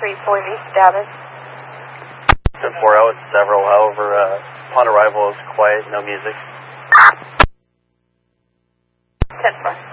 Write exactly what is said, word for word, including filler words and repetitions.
three four, the status. ten four out, several, however, uh, upon arrival is quiet, no music. ten four.